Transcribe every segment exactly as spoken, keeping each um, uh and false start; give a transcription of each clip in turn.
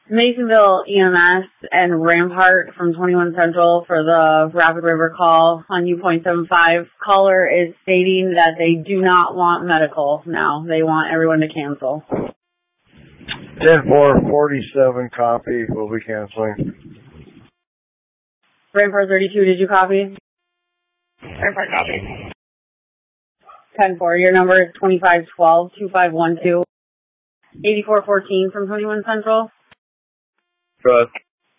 Masonville E M S and Rampart from twenty-one Central for the Rapid River call on U point seven five. Caller is stating that they do not want medical now. They want everyone to cancel. ten four forty-seven copy. We'll be canceling. Rampart thirty-two, did you copy? Rampart copy. ten four, your number is twenty-five twelve, two five one two. eighty-four fourteen from twenty-one Central. Good.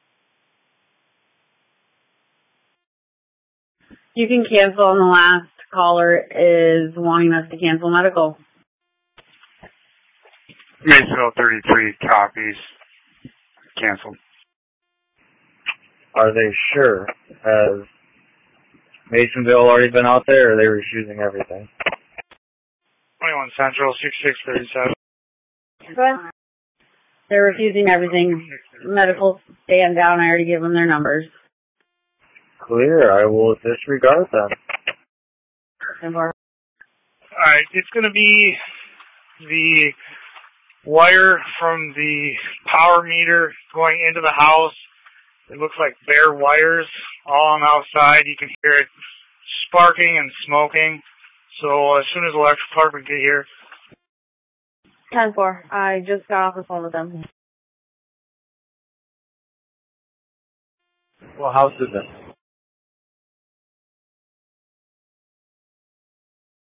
You can cancel, and the last caller is wanting us to cancel medical. Masonville thirty-three copies. Canceled. Are they sure? Has Masonville already been out there, or are they refusing everything? twenty-one Central, sixty-six thirty-seven. Good. They're refusing everything. Medical, stand down. I already gave them their numbers. Clear. I will disregard them. Alright, it's going to be the wire from the power meter going into the house. It looks like bare wires all on the outside. You can hear it sparking and smoking. So as soon as the electric department get here. ten four. I just got off the phone with them. What house is it?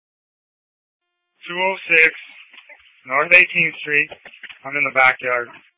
two oh six North eighteenth Street. I'm in the backyard.